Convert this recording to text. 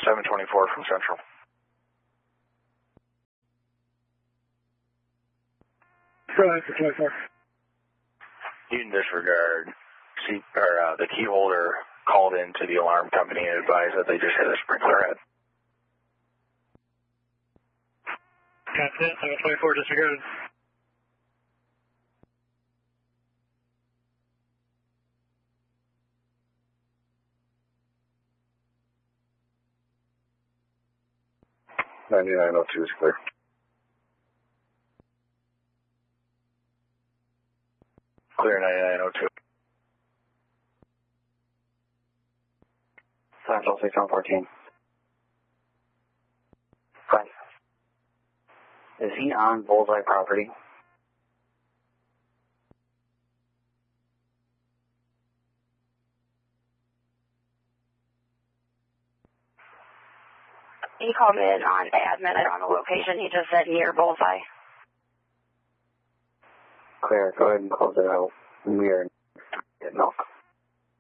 724 from Central. Go ahead for 24. You can disregard the key holder called into the alarm company and advised that they just hit a sprinkler head. That's it. 724 disregarded. $9902 is clear. Clear 9902. Central 6114. Fine. Is he on Bullseye property? He called in on admin. I don't know location. He just said near Bullseye. Clear. Go ahead and close it out. We are at milk.